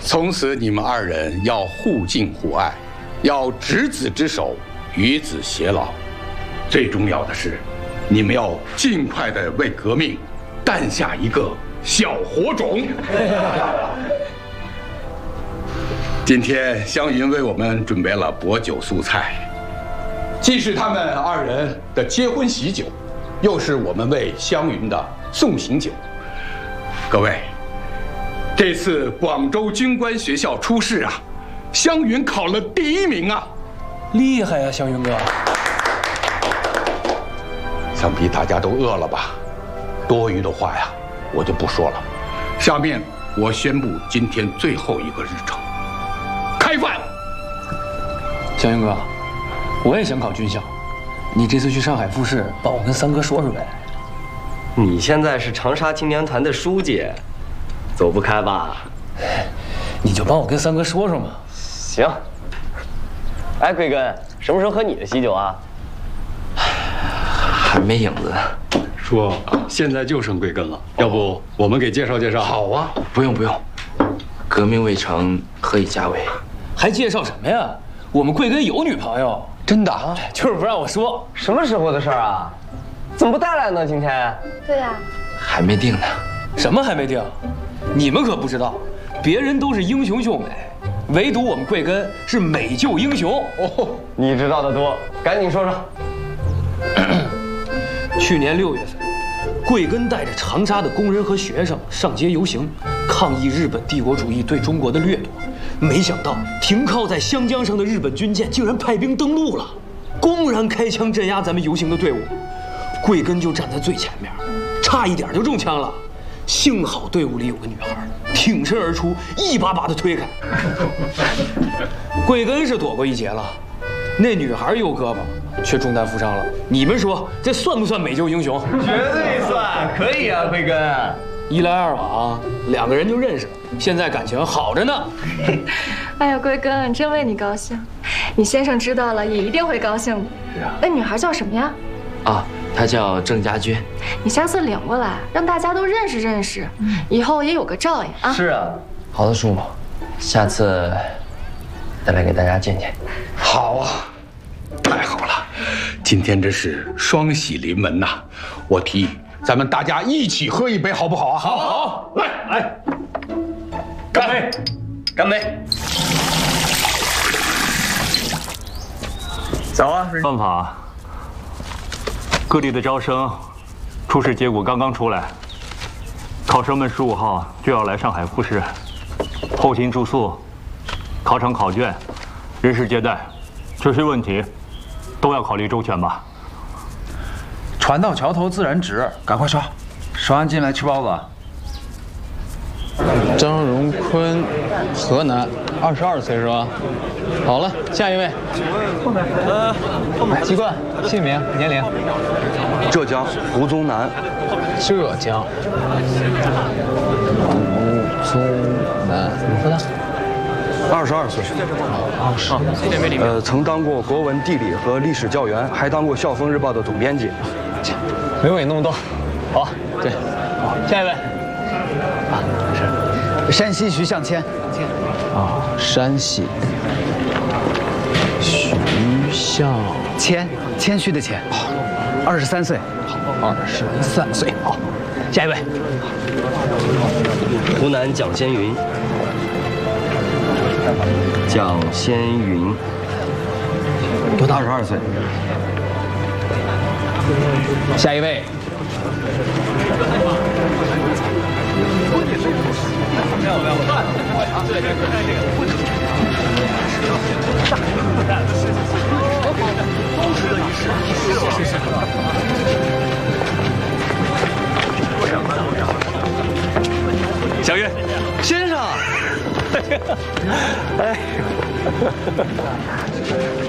从此你们二人要互敬互爱，要执子之手，与子偕老。最重要的是，你们要尽快的为革命诞下一个小火种。今天湘云为我们准备了薄酒素菜，既是他们二人的结婚喜酒，又是我们为湘云的送行酒。各位，这次广州军官学校初试啊，湘云考了第1名啊， 厉害呀，湘云哥！ 想必大家都饿了吧？多余的话呀，我就不说了。下面我宣布今天最后一个日程，开饭。 湘云哥，我也想考军校，你这次去上海复试，帮我跟三哥说说呗。 你现在是长沙青年团的书记，走不开吧？ 你就帮我跟三哥说说嘛。 行。哎，贵根，什么时候喝你的喜酒啊？ 还没影子。 叔，现在就剩贵根了，要不我们给介绍介绍？ 好啊， 不用不用，革命未成，何以家为？ 还介绍什么呀？我们贵根有女朋友。 真的啊？ 就是不让我说。 什么时候的事儿啊？怎么不带来呢？今天？ 对呀。 还没定呢。 什么还没定？你们可不知道，别人都是英雄救美，唯独我们贵根是美救英雄。 哦，你知道的多，赶紧说说。 去年6月份，贵根带着长沙的工人和学生上街游行，抗议日本帝国主义对中国的掠夺。没想到停靠在湘江上的日本军舰竟然派兵登陆了，公然开枪镇压咱们游行的队伍。贵根就站在最前面，差一点就中枪了。幸好队伍里有个女孩，挺身而出，一把把他推开。贵根是躲过一劫了，那女孩右胳膊却中弹负伤了。你们说这算不算美救英雄？ 绝对算，可以啊，贵根。 一来二往，2个人就认识了，现在感情好着呢。 哎呀，贵根，真为你高兴。你先生知道了也一定会高兴的。 是啊。 那女孩叫什么呀？ 啊，她叫郑家军。 你下次领过来，让大家都认识认识，以后也有个照应啊。 是啊。 好的，叔母，下次再来给大家见见。 好啊，太好了，今天真是双喜临门呐！我提议咱们大家一起喝一杯，好不好啊？好，来，干杯！ 干杯！走啊！ 办法，各地的招生初试结果刚刚出来，考生们15号就要来上海复试，后勤住宿、考场考卷、人事接待这些问题都要考虑周全吧。 船到桥头自然直，赶快刷，刷完进来吃包子。 张荣坤，河南，22岁是吧？好了，下一位。籍贯、姓名、年龄。 浙江胡宗南。 浙江。胡宗南，怎么说的 ？22岁。曾当过国文、地理和历史教员，还当过《校风日报》的总编辑。 没有你那么多。好，对，下一位。 山西徐向谦。 啊，山西。徐向谦，谦虚的谦。23岁。 好，23岁。好，下一位。 湖南蒋先云。蒋先云， 多大？22岁。下一位。 小月， 先生。哎。